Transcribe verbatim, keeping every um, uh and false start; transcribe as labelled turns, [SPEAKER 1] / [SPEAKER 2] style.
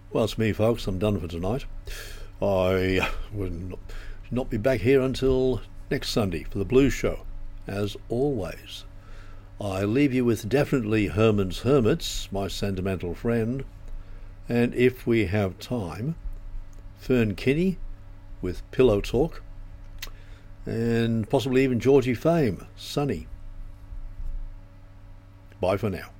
[SPEAKER 1] Well, it's me, folks. I'm done for tonight. I will not, not be back here until next Sunday for the Blues Show, as always. I leave you with definitely Herman's Hermits, My Sentimental Friend, and if we have time, Fern Kinney with Pillow Talk, and possibly even Georgie Fame, Sunny. Bye for now.